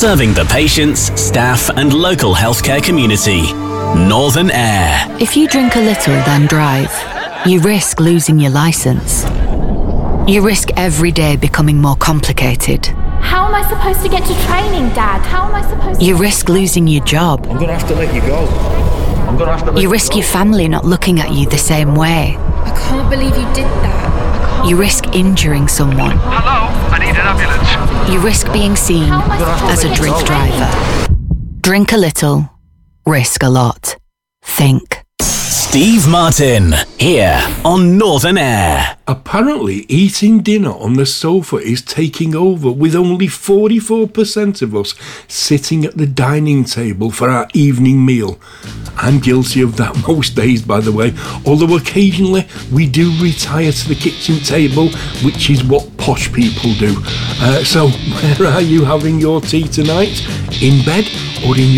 serving the patients, staff and local healthcare community. Northern Air. If you drink a little then drive, you risk losing your licence. You risk every day becoming more complicated. How am I supposed to get to training, Dad? How am I supposed to... You risk losing your job. I'm going to have to let you go. You risk your family not looking at you the same way. I can't believe you did that. You risk injuring someone. Hello, I need an ambulance. You risk being seen as a drink driver. Drink a little, risk a lot. Think. Steve Martin, here on Northern Air. Apparently, eating dinner on the sofa is taking over, with only 44% of us sitting at the dining table for our evening meal. I'm guilty of that most days, by the way, although occasionally we do retire to the kitchen table, which is what posh people do. So, where are you having your tea tonight? In bed or in your